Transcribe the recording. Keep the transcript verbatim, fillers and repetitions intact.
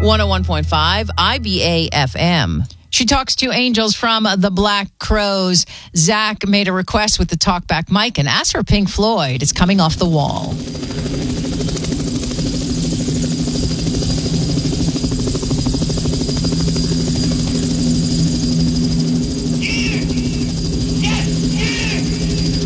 one oh one point five I B A F M. She talks to angels from the Black Crowes. Zach made a request with the talkback mic and asked for Pink Floyd. It's Coming Off the Wall.